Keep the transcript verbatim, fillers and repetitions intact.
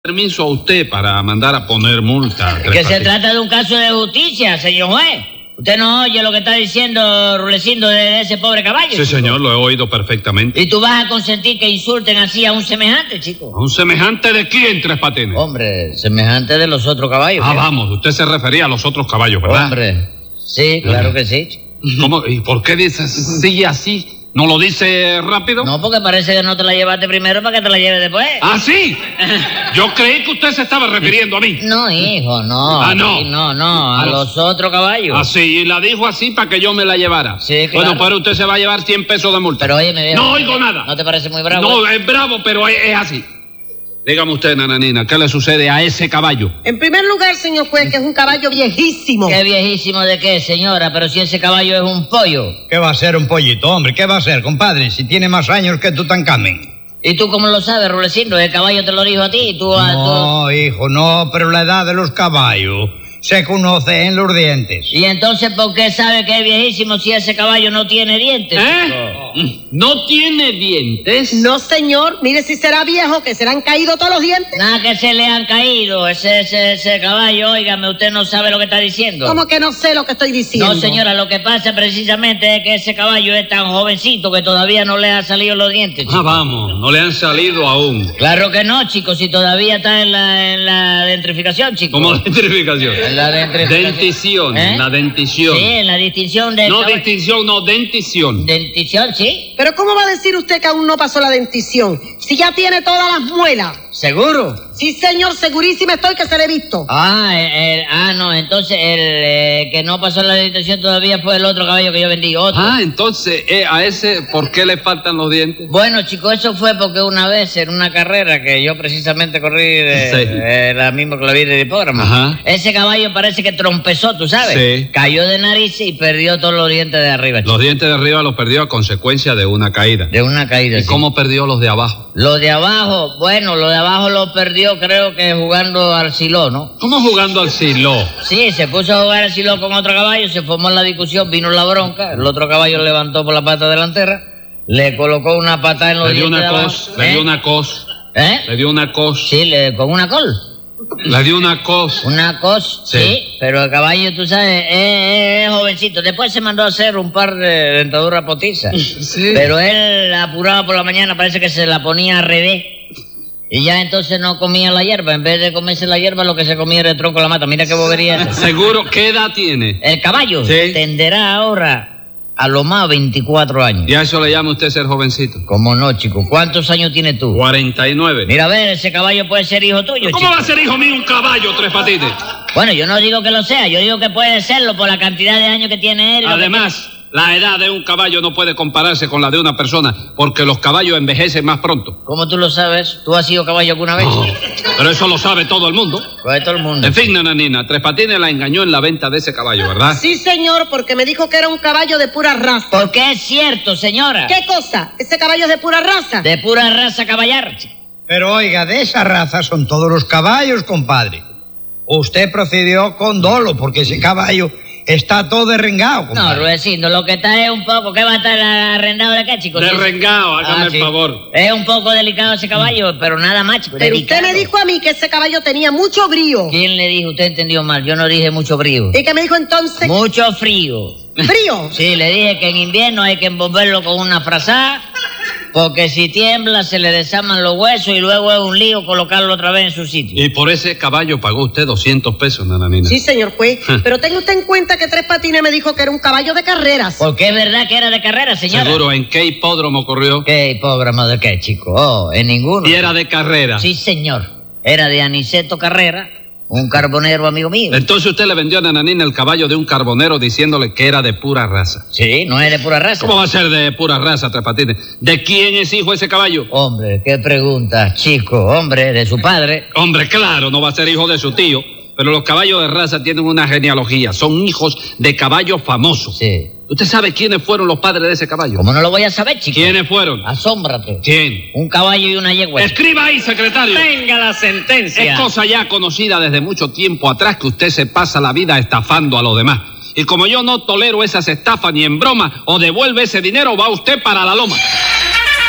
Permiso a usted para mandar a poner multa. Es que se trata de un caso de justicia, señor juez. Usted no oye lo que está diciendo Rulecindo de, de ese pobre caballo. Sí, chico. señor, lo he oído perfectamente. ¿Y tú vas a consentir que insulten así a un semejante, chico? ¿A un semejante de quién, Tres Patines? Hombre, semejante de los otros caballos. Ah, ¿qué? vamos, usted se refería a los otros caballos, ¿verdad? Hombre, sí, claro que sí. chico. ¿Cómo? ¿Y por qué dices sí así? ¿No lo dice rápido? No, porque parece que no te la llevaste primero para que te la lleves después. ¿Ah, sí? Yo creí que usted se estaba refiriendo a mí. No, hijo, no. Ah, no. Sí, no, no, a, A los... los otros caballos. Ah, sí, y la dijo así para que yo me la llevara. Sí, claro. Bueno, pero usted se va a llevar cien pesos de multa. Pero oye, me veo. No oigo nada. ¿No te parece muy bravo? No, es bravo, pero es, es así. Dígame usted, nananina, ¿qué le sucede a ese caballo? En primer lugar, señor juez, que es un caballo viejísimo. ¿Qué viejísimo de qué, señora? Pero si ese caballo es un pollo. ¿Qué va a ser un pollito, hombre? ¿Qué va a ser, compadre? Si tiene más años que Tutankamen. ¿Y tú cómo lo sabes, Rulecindo? El caballo te lo dijo a ti y tú... a- No, hijo, no, pero la edad de los caballos se conoce en los dientes. tú- ¿Y entonces por qué sabe que es viejísimo si ese caballo no tiene dientes? ¿Eh? chico? ¿No tiene dientes? No, señor, mire si será viejo, que se le han caído todos los dientes. Nada que se le han caído. Ese, ese, ese caballo, óigame, usted no sabe lo que está diciendo. Como que no sé lo que estoy diciendo. No, señora, lo que pasa precisamente es que ese caballo es tan jovencito que todavía no le han salido los dientes, chico. Ah, vamos, no le han salido aún. Claro que no, chico, si todavía está en la, en la dentrificación, chico. ¿Cómo dentrificación? En la dentrificación. Dentición, ¿Eh? la dentición. Sí, en la distinción de... No distinción, no dentición. Dentición, sí. Pero ¿cómo va a decir usted que aún no pasó la dentición? Si ya tiene todas las muelas. ¿Seguro? Sí, señor, segurísima estoy que se le he visto. Ah, el, el- ah, no, entonces el eh, que no pasó la dentición todavía fue el otro caballo que yo vendí, otro. Ah, entonces, eh, a ese, ¿por qué le faltan los dientes? Bueno, chicos, eso fue porque una vez en una carrera que yo precisamente corrí de, Sí. de la misma que la vi de hipógrafo, Ajá. ese caballo parece que trompezó, ¿tú sabes? Sí. Cayó de nariz y perdió todos los dientes de arriba, chico. Los dientes de arriba los perdió a consecuencia de una caída. De una caída, ¿Y sí. cómo perdió los de abajo? Lo de abajo, bueno, lo de abajo lo perdió creo que jugando al siló, ¿no? ¿Cómo jugando al silo? Sí, se puso a jugar al siló con otro caballo, se formó la discusión, vino la bronca, el otro caballo levantó por la pata delantera, le colocó una patada en los Le dio dientes una de abajo. cos, le ¿Eh? dio una cos, ¿Eh? le dio una cos, Sí, le, con una col. le dio una cos. Una cos, sí. Sí. Pero el caballo, tú sabes, es, es- es jovencito. Después se mandó a hacer un par de dentaduras potizas. Sí. Pero él apuraba por la mañana, parece que se la ponía al revés. Y ya entonces no comía la hierba. En vez de comerse la hierba, lo que se comía era el tronco de la mata. Mira qué bobería es esa. Seguro, ¿qué edad tiene? El caballo Sí. tenderá ahora a lo más veinticuatro años. ¿Y a eso le llama usted ser jovencito? ¿Cómo no, chico? ¿Cuántos años tienes tú? cuarenta y nueve. Mira, a ver, ese caballo puede ser hijo tuyo, ¿Cómo chico. va a ser hijo mío un caballo, Tres Patines? Bueno, yo no digo que lo sea, yo digo que puede serlo por la cantidad de años que tiene él. y lo que Además, la edad de un caballo no puede compararse con la de una persona, porque los caballos envejecen más pronto. tiene. ¿Cómo tú lo sabes? ¿Tú has sido caballo alguna vez? No, pero eso lo sabe todo el mundo. Pues todo el mundo. En fin, nananina, Tres Patines la engañó en la venta de ese caballo, ¿verdad? Sí, señor, porque me dijo que era un caballo de pura raza. Porque es cierto, señora. ¿Qué cosa? ¿Ese caballo es de pura raza? De pura raza caballar. Pero oiga, de esa raza son todos los caballos, compadre. Usted procedió con dolo, porque ese caballo está todo derrengado, No, compadre. Ruedecindo, lo que está es un poco... ¿Qué va a estar arrendado de qué, chicos? De rengao, hágame Ah, el sí. favor. Es un poco delicado ese caballo, pero nada más, chico. Pero usted delicado. me dijo a mí que ese caballo tenía mucho brío. ¿Quién le dijo? Usted entendió mal. Yo no dije mucho frío. ¿Y qué me dijo entonces? Mucho frío. ¿Frío? Sí, le dije que en invierno hay que envolverlo con una frazada, porque si tiembla se le desarman los huesos y luego es un lío colocarlo otra vez en su sitio. Y por ese caballo pagó usted doscientos pesos, nananina. Sí, señor juez. Pero tenga usted en cuenta que Tres Patines me dijo que era un caballo de carreras. Porque es verdad que era de carrera, señora. Seguro, ¿en qué hipódromo corrió? ¿Qué hipógramo de qué, chico? Oh, en ninguno. Y era de carrera. Sí, señor. Era de Aniceto Carrera, un carbonero amigo mío. Entonces usted le vendió a nananina el caballo de un carbonero diciéndole que era de pura raza. Sí, no es de pura raza. ¿Cómo va a ser de pura raza, Tres Patines? ¿De quién es hijo ese caballo? Hombre, qué pregunta, chico. Hombre, de su padre. Hombre, claro, no va a ser hijo de su tío. Pero los caballos de raza tienen una genealogía. Son hijos de caballos famosos. Sí. ¿Usted sabe quiénes fueron los padres de ese caballo? ¿Cómo no lo voy a saber, chico? ¿Quiénes fueron? Asómbrate. ¿Quién? Un caballo y una yegua. Escriba ahí, secretario. Venga la sentencia. Es cosa ya conocida desde mucho tiempo atrás que usted se pasa la vida estafando a los demás. Y como yo no tolero esas estafas ni en broma, o devuelve ese dinero o va usted para la loma.